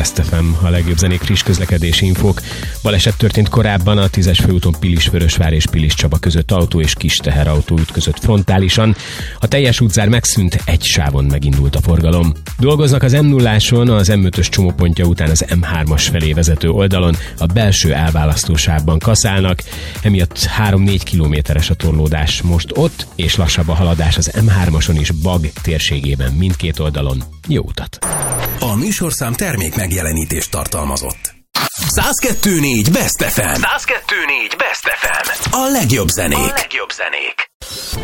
Best FM, a legjobb zenék, friss közlekedési infók. Baleset történt korábban a 10-es főúton Pilis-Vörösvár és Pilis-Csaba között autó és kis teherautó ütközött frontálisan. A teljes útzár megszűnt, egy sávon megindult a forgalom. Dolgoznak az M0-áson, az M5-ös csomópontja után az M3-as felé vezető oldalon, a belső elválasztósávban kaszálnak, emiatt 3-4 kilométeres a torlódás most ott, és lassabb a haladás az M3-ason is Bag térségében mindkét oldalon. Jó utat! A műsorszám termék megjelenítést tartalmazott. 102.4 Best FM. 102.4 Best FM. A legjobb zenék.